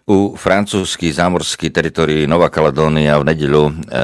U francúzskych zámorských teritórií Nová Kaledónia v nedeľu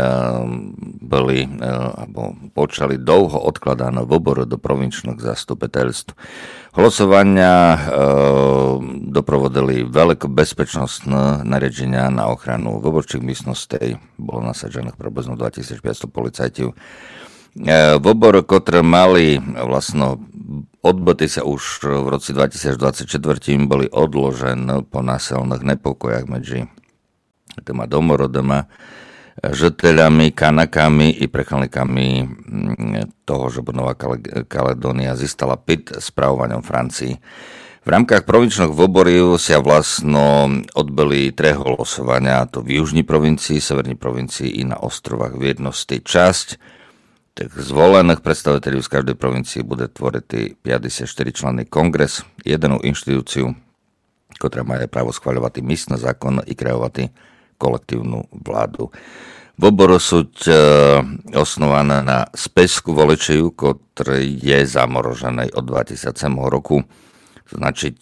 počali dlho odkladané vobory do provinčných zastupiteľstv. Hlasovania doprovodili veľké bezpečnostné nariadenia na ochranu voborčích místností. Bolo nasadených približno 2500 policajtov. Vobory, ktoré mali vlastno odbyty sa už v roci 2024 boli odložené po násilných nepokojach medzi týma domorodama, žiteľami, kanakami i prechálnikami toho, že Nová Kaledónia získala PIT spravovaním Francii. V rámkach provinčných voborov sa vlastno odbyli tri hlasovania, to v južní provincii, severní provincii i na ostrovách v jednosti časť. Tak zvolených predstaviteľov z každej provincii bude tvoriť 54-členný kongres, jednu inštitúciu, ktorá má právo schvaľovať místne zákon i kreovať kolektívnu vládu. Vobory sú osnované na spisku voličov, ktorý je zamorožený od 2007 roku. Značiť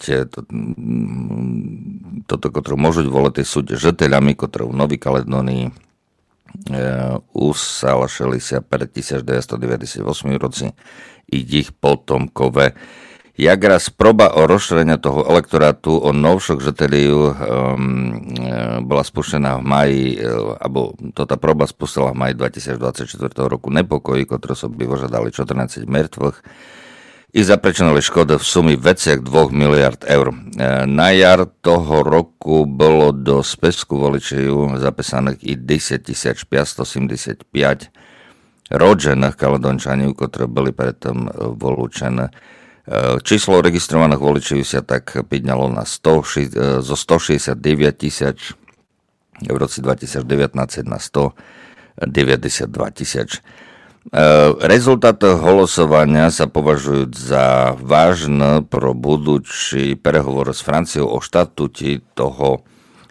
toto, ktoré môžu voliť, sú žiteľami, ktoré v Novej Kaledónii usalašili sa pred 1998 roci i ich potomkové. Jak raz proba o rozšírenie toho elektorátu o novších žiteľov bola spuštená v maji, alebo tá proba spustila v maji 2024 roku nepokoji, ktoré sa by vyžadali 14 mŕtvych i zaprečinili škody v sumi veciach 2 miliard eur. Na jar toho roku bolo do spisku voličov zapísaných i 10 575 rodžených kaledončanov, ktoré boli predtým volúčené. Číslo registrovaných voličov sa tak pýtalo na zo 169 000 v roci 2019 na 192 000. Rezultáty hlasovania sa považujú za vážne pro budúci prehovor s Franciou o štatúti toho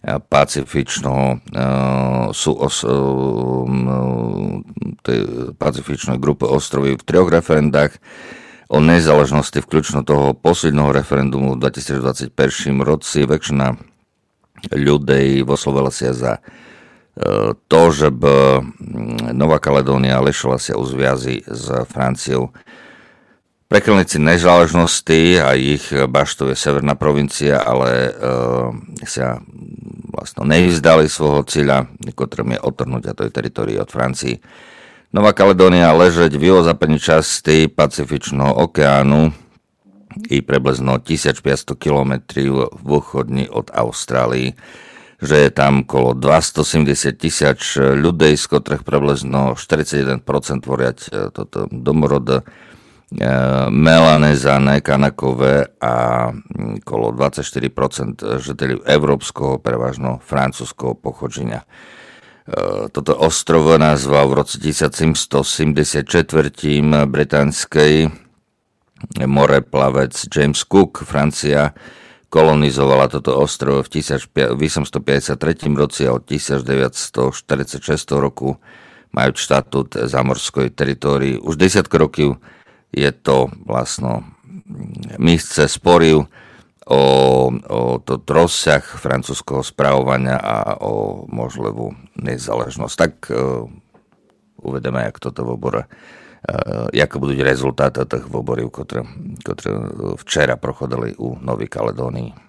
pacifičnej grupy ostrovy v 3 referendách o nezáležnosti, vključno toho posledného referendumu v 2021 roci. Väčšina ľudí vyslovila sa za to, že by Nová Kaledónia lišila sa u zviazy s Franciou. Prekrylníci nezáležnosti a ich baštou je severná provincia, ale sa vlastne nevzdali svojho cieľa, ktorým je odtrhnúť tej teritorii od Francii. Nová Kaledónia ležeť v juhozápadnej časti Pacifičného okeánu i približno 1500 km východní od Austrálii, že je tam okolo 270 000 ľudí, z ktorých približno 41% tvoriať toto domorodé Melanézane, Kanakové a okolo 24% žiteľov európskeho, prevažno francúzského pochodzenia. Toto ostrovo nazval v roce 1774 britanský moreplavec James Cook. Francia kolonizovala toto ostrovo v 1853 roci a od 1946 roku majú štatút zámorskej teritórii. Už 10 rokov je to vlastne místce sporiv o to rozsah francúzského správovania a o možlivú nezáležnosť. Tak uvedeme, jak toto vobore, jaké budú rezultáty tých voborov, ktoré včera prochodili u Novej Kaledónii.